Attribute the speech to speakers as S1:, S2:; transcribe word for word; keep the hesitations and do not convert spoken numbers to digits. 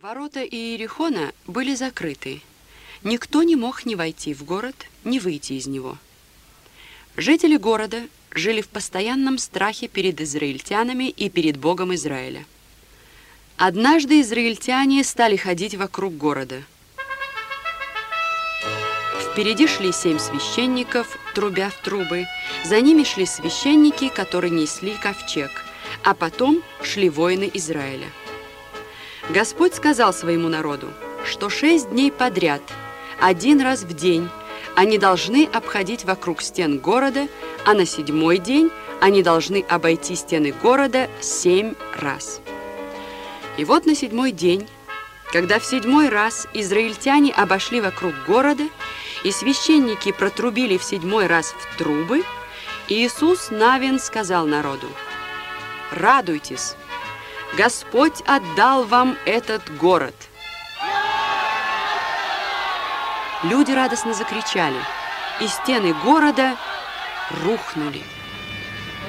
S1: Ворота Иерихона были закрыты. Никто не мог ни войти в город, ни выйти из него. Жители города жили в постоянном страхе перед израильтянами и перед Богом Израиля. Однажды израильтяне стали ходить вокруг города. Впереди шли семь священников, трубя в трубы. За ними шли священники, которые несли ковчег, а потом шли воины Израиля. Господь сказал своему народу, что шесть дней подряд, один раз в день, они должны обходить вокруг стен города, а на седьмой день они должны обойти стены города семь раз. И вот на седьмой день, когда в седьмой раз израильтяне обошли вокруг города, и священники протрубили в седьмой раз в трубы, Иисус Навин сказал народу: «Радуйтесь! Господь отдал вам этот город». Люди радостно закричали, и стены города рухнули.